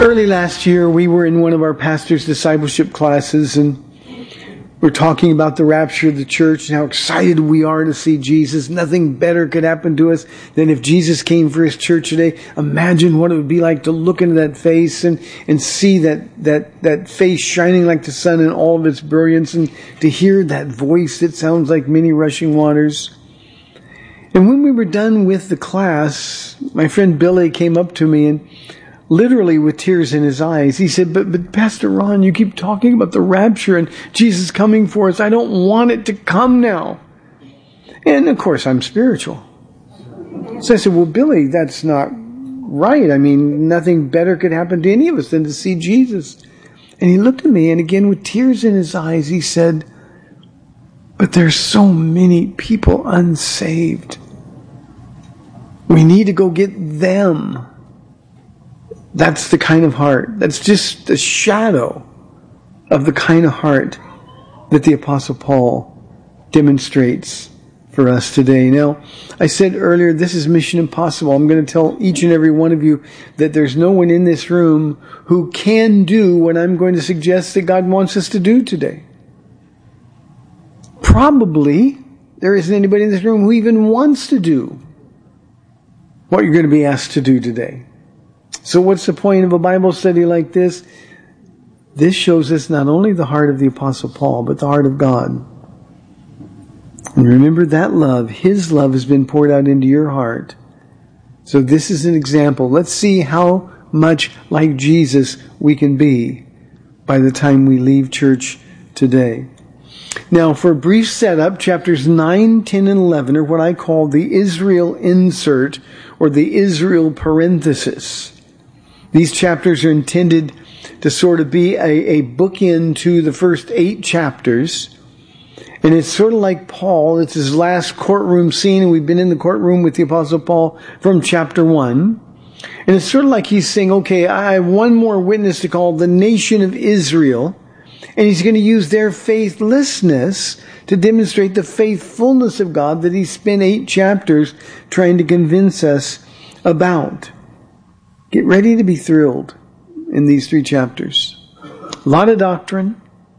Early last year, we were in one of our pastor's discipleship classes, and we're talking about the rapture of the church and how excited we are to see Jesus. Nothing better could happen to us than if Jesus came for his church today. Imagine what it would be like to look into that face and see that face shining like the sun in all of its brilliance, and to hear that voice that sounds like many rushing waters. And when we were done with the class, my friend Billy came up to me and literally with tears in his eyes, he said, but Pastor Ron, you keep talking about the rapture and Jesus coming for us. I don't want it to come now. And of course, I'm spiritual. So I said, well, Billy, that's not right. I mean, nothing better could happen to any of us than to see Jesus. And he looked at me, and again, with tears in his eyes, he said, but there's so many people unsaved. We need to go get them. That's the kind of heart. That's just the shadow of the kind of heart that the Apostle Paul demonstrates for us today. Now, I said earlier, this is Mission Impossible. I'm going to tell each and every one of you that there's no one in this room who can do what I'm going to suggest that God wants us to do today. Probably there isn't anybody in this room who even wants to do what you're going to be asked to do today. So what's the point of a Bible study like this? This shows us not only the heart of the Apostle Paul, but the heart of God. And remember that love, his love has been poured out into your heart. So this is an example. Let's see how much like Jesus we can be by the time we leave church today. Now, for a brief setup, chapters 9, 10, and 11 are what I call the Israel insert, or the Israel parenthesis. These chapters are intended to sort of be a bookend to the first 8 chapters. And it's sort of like Paul. It's his last courtroom scene, and we've been in the courtroom with the Apostle Paul from chapter 1. And it's sort of like he's saying, okay, I have one more witness to call, the nation of Israel. And he's going to use their faithlessness to demonstrate the faithfulness of God that he spent 8 chapters trying to convince us about. Get ready to be thrilled in these 3 chapters. A lot of doctrine.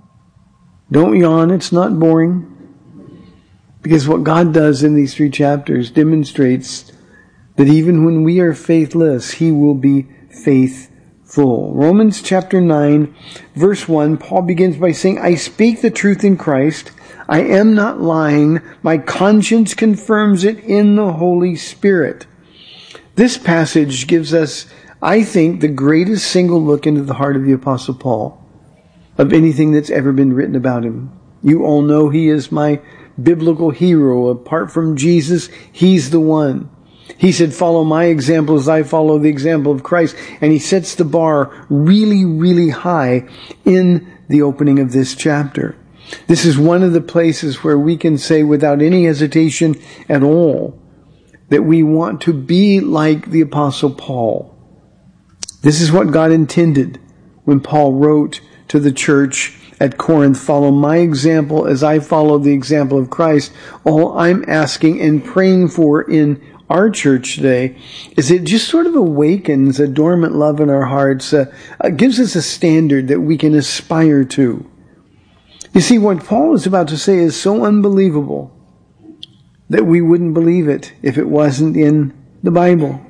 Don't yawn, it's not boring. Because what God does in these 3 chapters demonstrates that even when we are faithless, he will be faithful. Romans chapter 9, verse 1, Paul begins by saying, I speak the truth in Christ. I am not lying. My conscience confirms it in the Holy Spirit. This passage gives us, I think, the greatest single look into the heart of the Apostle Paul of anything that's ever been written about him. You all know he is my biblical hero. Apart from Jesus, he's the one. He said, follow my example as I follow the example of Christ. And he sets the bar really, really high in the opening of this chapter. This is one of the places where we can say without any hesitation at all that we want to be like the Apostle Paul. This is what God intended when Paul wrote to the church at Corinth, follow my example as I follow the example of Christ. All I'm asking and praying for in our church today is it just sort of awakens a dormant love in our hearts, gives us a standard that we can aspire to. You see, what Paul is about to say is so unbelievable that we wouldn't believe it if it wasn't in the Bible.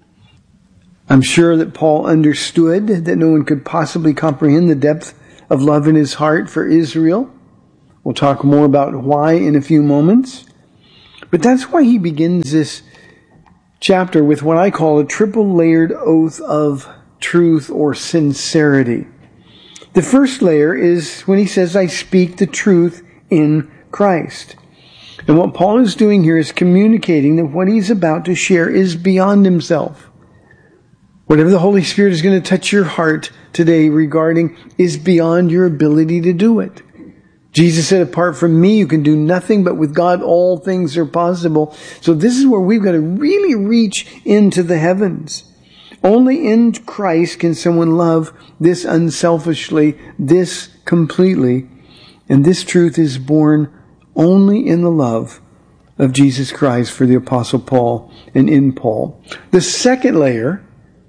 I'm sure that Paul understood that no one could possibly comprehend the depth of love in his heart for Israel. We'll talk more about why in a few moments. But that's why he begins this chapter with what I call a triple layered oath of truth or sincerity. The first layer is when he says, I speak the truth in Christ. And what Paul is doing here is communicating that what he's about to share is beyond himself. Whatever the Holy Spirit is going to touch your heart today regarding is beyond your ability to do it. Jesus said, apart from me, you can do nothing, but with God, all things are possible. So this is where we've got to really reach into the heavens. Only in Christ can someone love this unselfishly, this completely. And this truth is born only in the love of Jesus Christ for the Apostle Paul and in Paul. The second layer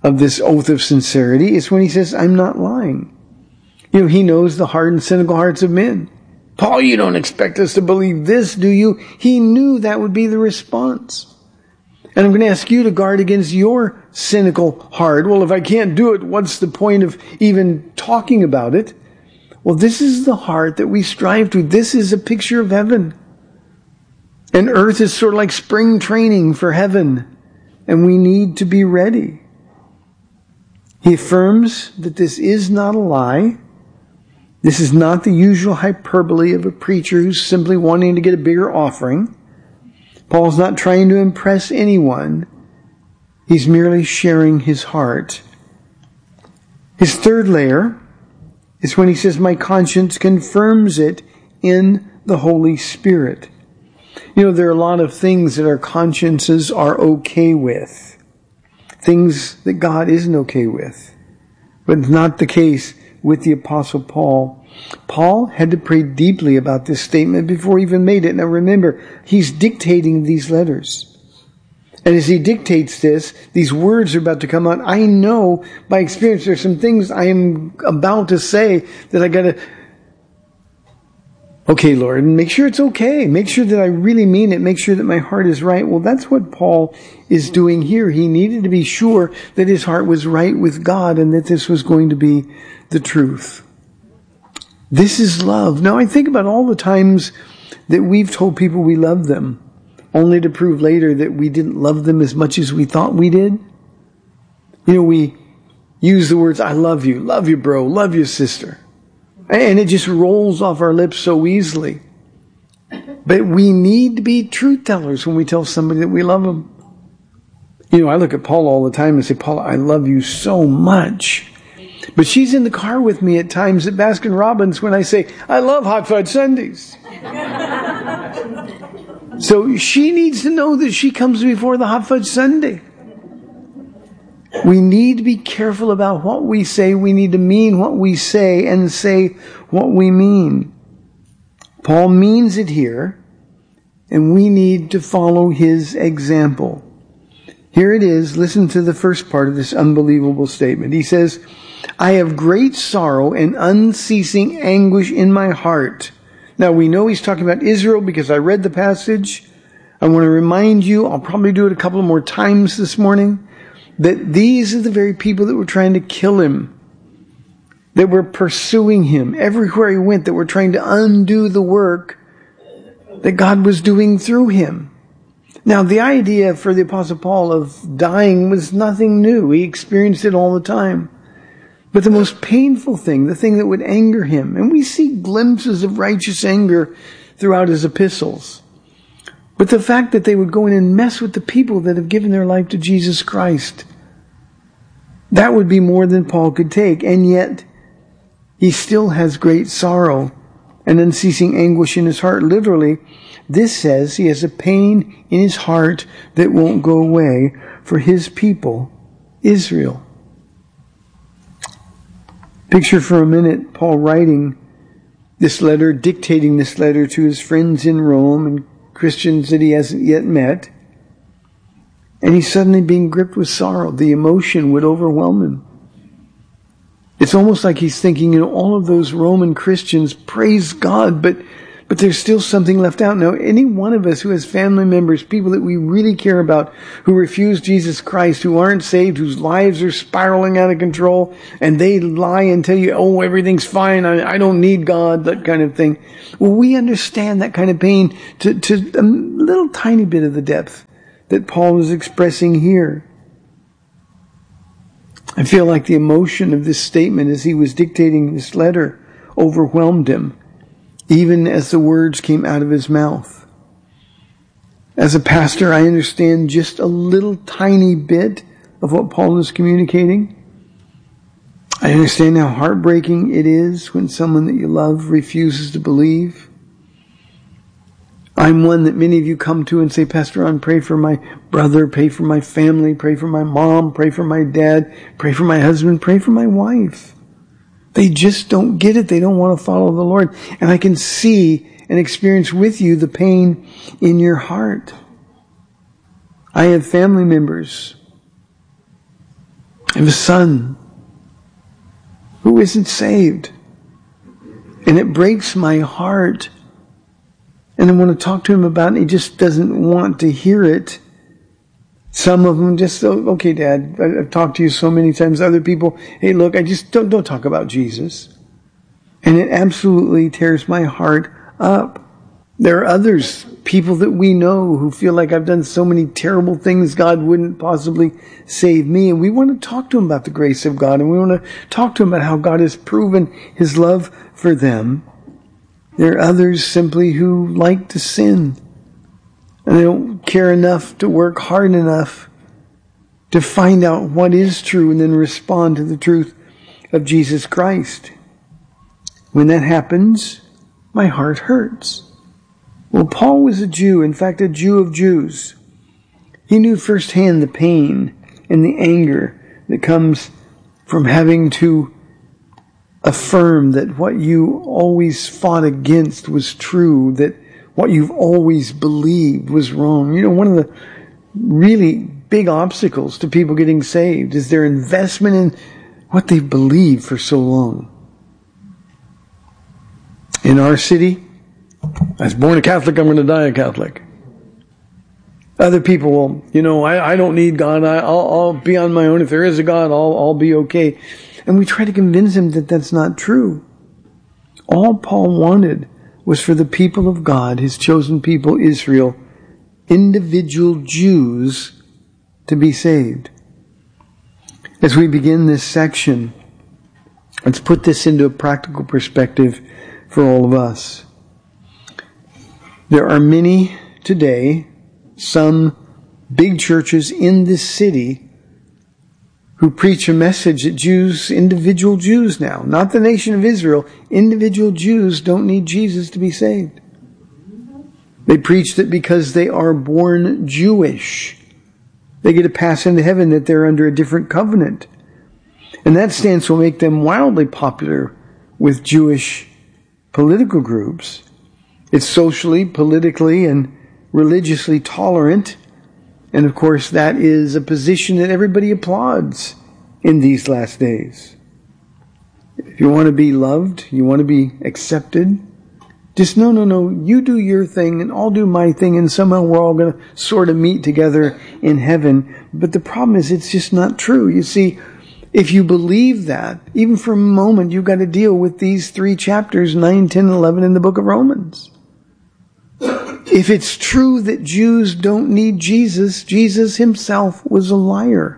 of this oath of sincerity is when he says, I'm not lying. He knows the hard and cynical hearts of men. Paul, you don't expect us to believe this, do you? He knew that would be the response. And I'm going to ask you to guard against your cynical heart. Well, if I can't do it, what's the point of even talking about it? Well, this is the heart that we strive to. This is a picture of heaven. And earth is sort of like spring training for heaven. And we need to be ready. He affirms that this is not a lie. This is not the usual hyperbole of a preacher who's simply wanting to get a bigger offering. Paul's not trying to impress anyone. He's merely sharing his heart. His third layer is when he says, my conscience confirms it in the Holy Spirit. There are a lot of things that our consciences are okay with. Things that God isn't okay with. But it's not the case with the Apostle Paul. Paul had to pray deeply about this statement before he even made it. Now remember, he's dictating these letters. And as he dictates this, these words are about to come out. I know by experience there's some things I am about to say that I gotta, okay, Lord, and make sure it's okay. Make sure that I really mean it. Make sure that my heart is right. Well, that's what Paul is doing here. He needed to be sure that his heart was right with God and that this was going to be the truth. This is love. Now, I think about all the times that we've told people we love them, only to prove later that we didn't love them as much as we thought we did. We use the words, I love you bro, love you sister. And it just rolls off our lips so easily. But we need to be truth tellers when we tell somebody that we love them. I look at Paula all the time and say, Paula, I love you so much. But she's in the car with me at times at Baskin Robbins when I say, I love hot fudge sundaes. So she needs to know that she comes before the hot fudge sundae. We need to be careful about what we say. We need to mean what we say and say what we mean. Paul means it here, and we need to follow his example. Here it is. Listen to the first part of this unbelievable statement. He says, I have great sorrow and unceasing anguish in my heart. Now we know he's talking about Israel because I read the passage. I want to remind you, I'll probably do it a couple more times this morning, that these are the very people that were trying to kill him, that were pursuing him everywhere he went, that were trying to undo the work that God was doing through him. Now, the idea for the Apostle Paul of dying was nothing new. He experienced it all the time. But the most painful thing, the thing that would anger him, and we see glimpses of righteous anger throughout his epistles, but the fact that they would go in and mess with the people that have given their life to Jesus Christ, that would be more than Paul could take. And yet, he still has great sorrow and unceasing anguish in his heart. Literally, this says he has a pain in his heart that won't go away for his people, Israel. Picture for a minute Paul writing this letter, dictating this letter to his friends in Rome and Christians that he hasn't yet met. And he's suddenly being gripped with sorrow. The emotion would overwhelm him. It's almost like he's thinking, all of those Roman Christians, praise God, but there's still something left out. Now, any one of us who has family members, people that we really care about, who refuse Jesus Christ, who aren't saved, whose lives are spiraling out of control, and they lie and tell you, oh, everything's fine, I don't need God, that kind of thing. Well, we understand that kind of pain to a little tiny bit of the depth that Paul is expressing here. I feel like the emotion of this statement as he was dictating this letter overwhelmed him, even as the words came out of his mouth. As a pastor, I understand just a little tiny bit of what Paul is communicating. I understand how heartbreaking it is when someone that you love refuses to believe. I'm one that many of you come to and say, Pastor Ron, pray for my brother, pray for my family, pray for my mom, pray for my dad, pray for my husband, pray for my wife. They just don't get it. They don't want to follow the Lord. And I can see and experience with you the pain in your heart. I have family members. I have a son who isn't saved. And it breaks my heart. And I want to talk to him about it. He just doesn't want to hear it. Some of them just, okay, Dad, I've talked to you so many times. Other people, hey, look, I just don't talk about Jesus. And it absolutely tears my heart up. There are others, people that we know who feel like I've done so many terrible things, God wouldn't possibly save me. And we want to talk to them about the grace of God. And we want to talk to them about how God has proven his love for them. There are others simply who like to sin. And they don't care enough to work hard enough to find out what is true and then respond to the truth of Jesus Christ. When that happens, my heart hurts. Well, Paul was a Jew, in fact, a Jew of Jews. He knew firsthand the pain and the anger that comes from having to affirm that what you always fought against was true, that what you've always believed was wrong. You know, one of the really big obstacles to people getting saved is their investment in what they've believed for so long. In our city, I was born a Catholic, I'm going to die a Catholic. Other people will, I don't need God, I'll be on my own. If there is a God, I'll be okay. And we try to convince him that that's not true. All Paul wanted was for the people of God, his chosen people, Israel, individual Jews, to be saved. As we begin this section, let's put this into a practical perspective for all of us. There are many today, some big churches in this city, who preach a message that Jews, individual Jews now, not the nation of Israel, individual Jews don't need Jesus to be saved. They preach that because they are born Jewish, they get a pass into heaven, that they're under a different covenant. And that stance will make them wildly popular with Jewish political groups. It's socially, politically, and religiously tolerant. And of course, that is a position that everybody applauds in these last days. If you want to be loved, you want to be accepted, just no, you do your thing and I'll do my thing, and somehow we're all going to sort of meet together in heaven. But the problem is, it's just not true. You see, if you believe that, even for a moment, you've got to deal with these 3 chapters, 9, 10, 11 in the book of Romans. If it's true that Jews don't need Jesus, Jesus himself was a liar.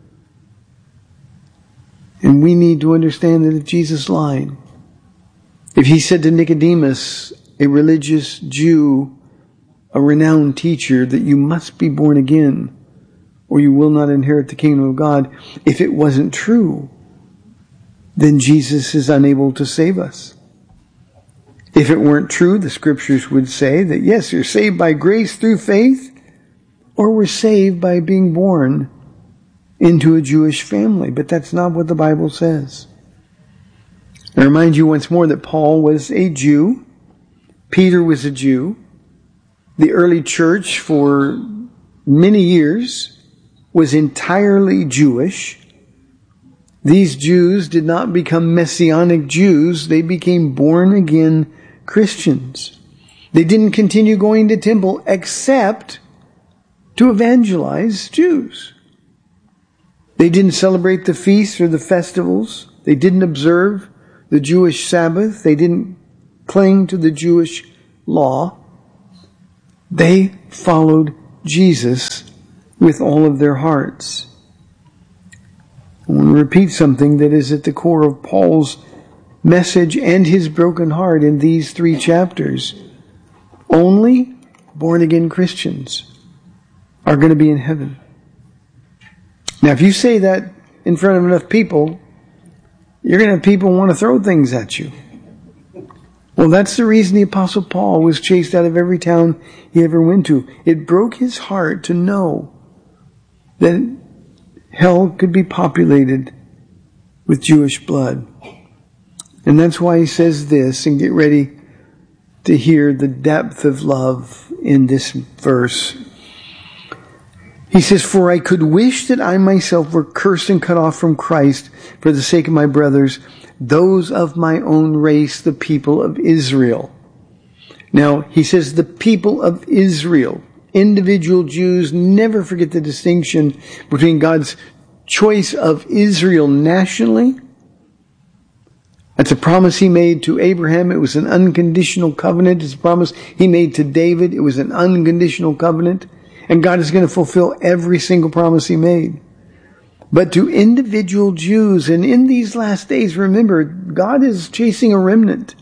And we need to understand that if Jesus lied, if he said to Nicodemus, a religious Jew, a renowned teacher, that you must be born again or you will not inherit the kingdom of God, if it wasn't true, then Jesus is unable to save us. If it weren't true, the scriptures would say that yes, you're saved by grace through faith, or we're saved by being born into a Jewish family. But that's not what the Bible says. I remind you once more that Paul was a Jew. Peter was a Jew. The early church for many years was entirely Jewish. These Jews did not become Messianic Jews. They became born-again Christians. They didn't continue going to temple except to evangelize Jews. They didn't celebrate the feasts or the festivals. They didn't observe the Jewish Sabbath. They didn't cling to the Jewish law. They followed Jesus with all of their hearts. I want to repeat something that is at the core of Paul's message and his broken heart in these 3 chapters. Only born-again Christians are going to be in heaven. Now, if you say that in front of enough people, you're going to have people want to throw things at you. Well, that's the reason the Apostle Paul was chased out of every town he ever went to. It broke his heart to know that hell could be populated with Jewish blood. And that's why he says this, and get ready to hear the depth of love in this verse. He says, "For I could wish that I myself were cursed and cut off from Christ for the sake of my brothers, those of my own race, the people of Israel." Now, he says the people of Israel, individual Jews. Never forget the distinction between God's choice of Israel nationally. That's a promise he made to Abraham. It was an unconditional covenant. It's a promise he made to David. It was an unconditional covenant. And God is going to fulfill every single promise he made. But to individual Jews, and in these last days, remember, God is chasing a remnant.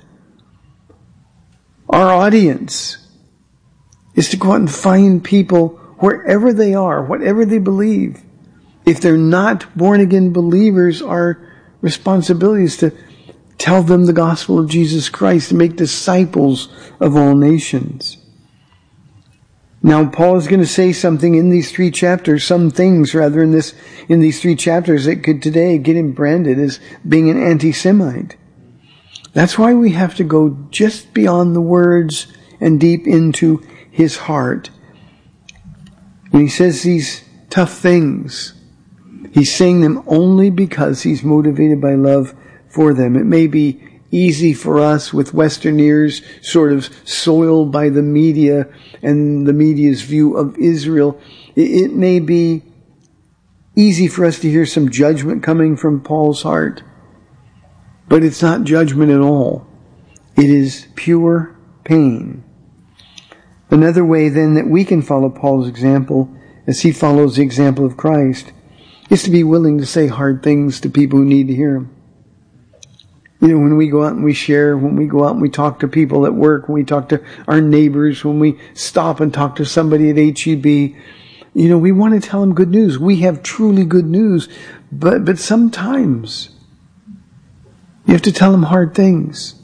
Our audience is to go out and find people wherever they are, whatever they believe. If they're not born-again believers, our responsibility is to tell them the gospel of Jesus Christ, to make disciples of all nations. Now, Paul is going to say something in these three chapters, some things rather in these three chapters that could today get him branded as being an anti-Semite. That's why we have to go just beyond the words and deep into his heart. When he says these tough things, he's saying them only because he's motivated by love for them. It may be easy for us with Western ears, sort of soiled by the media and the media's view of Israel. It may be easy for us to hear some judgment coming from Paul's heart. But it's not judgment at all. It is pure pain. Another way then that we can follow Paul's example, as he follows the example of Christ, is to be willing to say hard things to people who need to hear them. You know, when we go out and we share, when we go out and we talk to people at work, when we talk to our neighbors, when we stop and talk to somebody at HEB, you know, we want to tell them good news. We have truly good news, but sometimes you have to tell them hard things.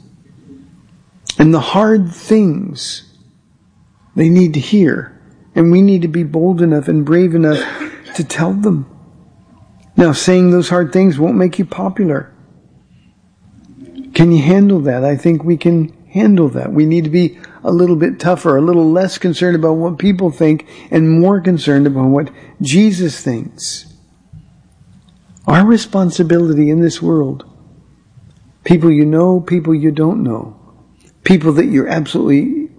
And the hard things they need to hear. And we need to be bold enough and brave enough to tell them. Now, saying those hard things won't make you popular. Can you handle that? I think we can handle that. We need to be a little bit tougher, a little less concerned about what people think and more concerned about what Jesus thinks. Our responsibility in this world, people you know, people you don't know, people that you absolutely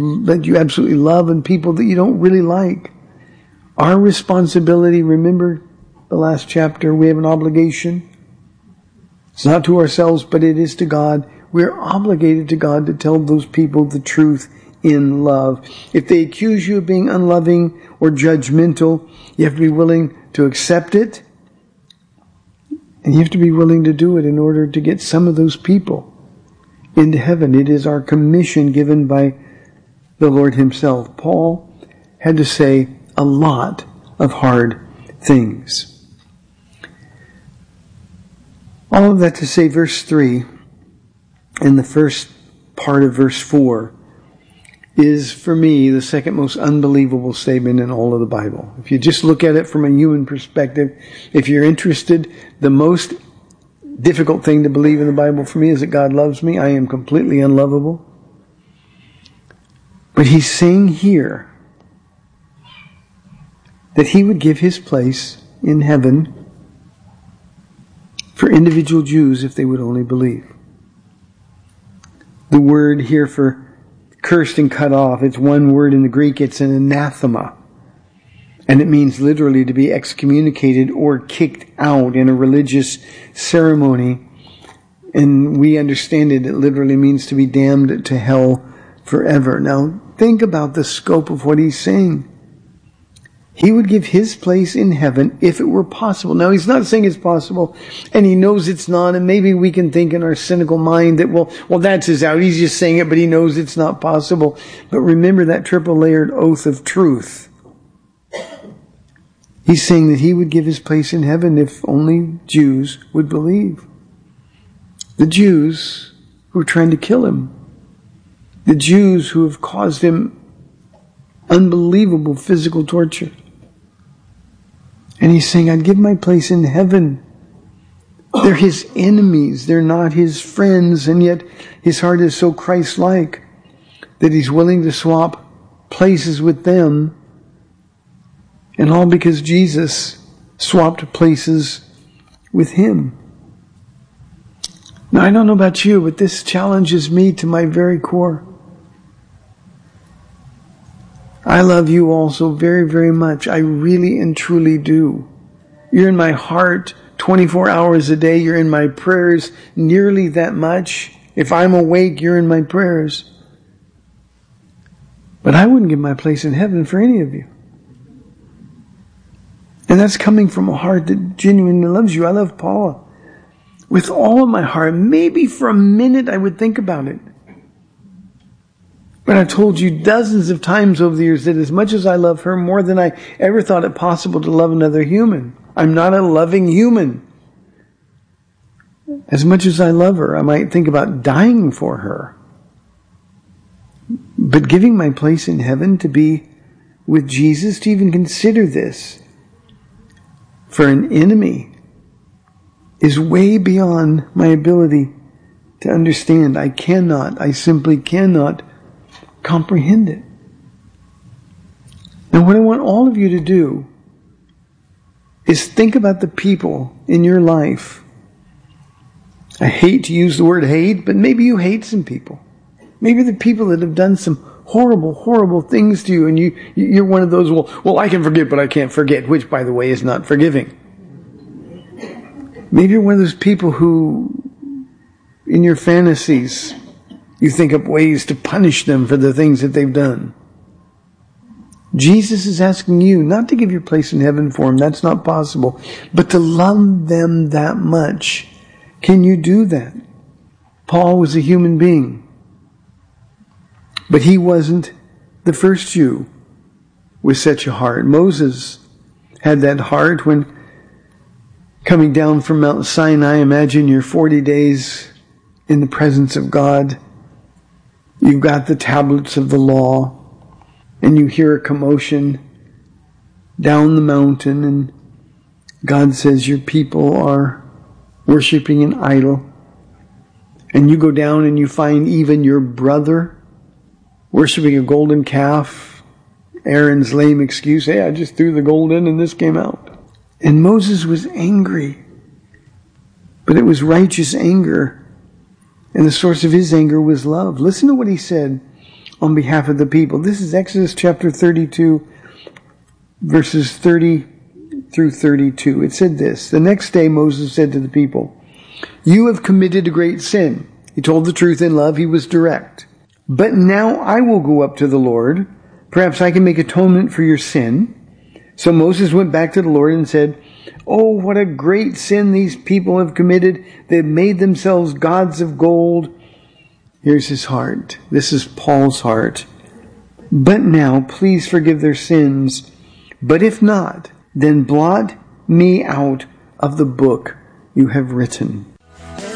love and people that you don't really like. Our responsibility, remember the last chapter, we have an obligation. It's not to ourselves, but it is to God. We're obligated to God to tell those people the truth in love. If they accuse you of being unloving or judgmental, you have to be willing to accept it. And you have to be willing to do it in order to get some of those people into heaven. It is our commission given by the Lord himself. Paul had to say a lot of hard things. All of that to say verse 3 and the first part of verse 4 is, for me, the second most unbelievable statement in all of the Bible. If you just look at it from a human perspective, if you're interested, the most difficult thing to believe in the Bible for me is that God loves me. I am completely unlovable. But he's saying here that he would give his place in heaven for individual Jews if they would only believe. The word here for cursed and cut off, it's one word in the Greek, it's an anathema. And it means literally to be excommunicated or kicked out in a religious ceremony. And we understand it literally means to be damned to hell forever. Now, think about the scope of what he's saying. He would give his place in heaven if it were possible. Now, he's not saying it's possible, and he knows it's not, and maybe we can think in our cynical mind that, well, that's his out. He's just saying it, but he knows it's not possible. But remember that triple-layered oath of truth. He's saying that he would give his place in heaven if only Jews would believe. The Jews who are trying to kill him. The Jews who have caused him unbelievable physical torture. And he's saying, I'd give my place in heaven. They're his enemies. They're not his friends. And yet his heart is so Christ-like that he's willing to swap places with them And all because Jesus swapped places with him. Now, I don't know about you, but this challenges me to my very core. I love you all so very, very much. I really and truly do. You're in my heart 24 hours a day. You're in my prayers nearly that much. If I'm awake, you're in my prayers. But I wouldn't give my place in heaven for any of you. And that's coming from a heart that genuinely loves you. I love Paula with all of my heart. Maybe for a minute I would think about it. But I've told you dozens of times over the years that as much as I love her more than I ever thought it possible to love another human. I'm not a loving human. As much as I love her, I might think about dying for her. But giving my place in heaven to be with Jesus, to even consider this for an enemy, is way beyond my ability to understand. I simply cannot comprehend it. Now, what I want all of you to do is think about the people in your life. I hate to use the word hate, but maybe you hate some people. Maybe the people that have done some horrible, horrible things to you, and you're one of those, well, I can forgive, but I can't forget, which, by the way, is not forgiving. Maybe you're one of those people who, in your fantasies, you think up ways to punish them for the things that they've done. Jesus is asking you not to give your place in heaven for them. That's not possible. But to love them that much. Can you do that? Paul was a human being. But he wasn't the first Jew with such a heart. Moses had that heart when coming down from Mount Sinai. Imagine you're 40 days in the presence of God. You've got the tablets of the law, and you hear a commotion down the mountain, and God says your people are worshiping an idol. And you go down and you find even your brother worshiping a golden calf. Aaron's lame excuse, hey, I just threw the gold in and this came out. And Moses was angry, but it was righteous anger. And the source of his anger was love. Listen to what he said on behalf of the people. This is Exodus chapter 32, verses 30 through 32. It said this: The next day Moses said to the people, you have committed a great sin. He told the truth in love. He was direct. But now I will go up to the Lord. Perhaps I can make atonement for your sin. So Moses went back to the Lord and said, oh, what a great sin these people have committed. They've made themselves gods of gold. Here's his heart. This is Paul's heart. But now, please forgive their sins. But if not, then blot me out of the book you have written.